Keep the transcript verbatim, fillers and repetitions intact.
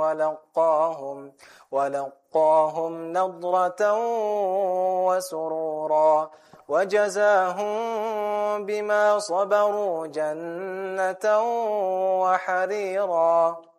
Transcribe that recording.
ولقاهم ولقاهم نضرة وسرورا وجزاهم بما صبروا جنة وحريرا